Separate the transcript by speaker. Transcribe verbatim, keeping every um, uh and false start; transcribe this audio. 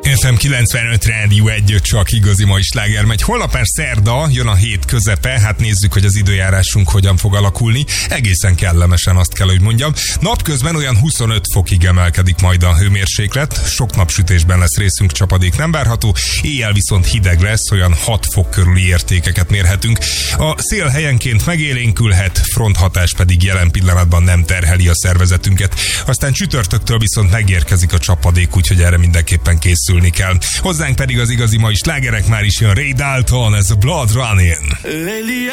Speaker 1: ef em kilencvenöt Rádió egy, csak igazi mai sláger megy. Holnap már szerda, jön a hét közepe, hát nézzük, hogy az időjárásunk hogyan fog alakulni. Egészen kellemesen, azt kell, hogy mondjam. Napközben olyan huszonöt fokig emelkedik majd a hőmérséklet, sok napsütésben lesz részünk, csapadék nem várható, éjjel viszont hideg lesz, olyan hat fok körüli értékeket mérhetünk. A szél helyenként megélénkülhet, fronthatás pedig jelen pillanatban nem terheli a szervezetünket. Aztán csütörtöktől viszont megérkezik a csapadék, úgyhogy erre mindenképpen készülni kell. Hozzánk pedig az igazi mai slágerek, már is jön Ray Dalton, ez a Blood Running.